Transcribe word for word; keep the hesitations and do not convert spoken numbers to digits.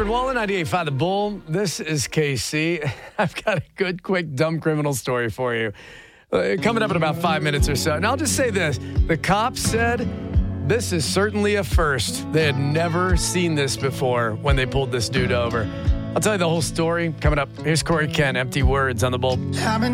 Robert Walla, ninety-eight point five The Bull. This is K C. I've got a good, quick, dumb criminal story for you. Uh, coming up in about five minutes or so. And I'll just say this. The cops said this is certainly a first. They had never seen this before when they pulled this dude over. I'll tell you the whole story coming up. Here's Corey Kent, Empty Words on The Bull.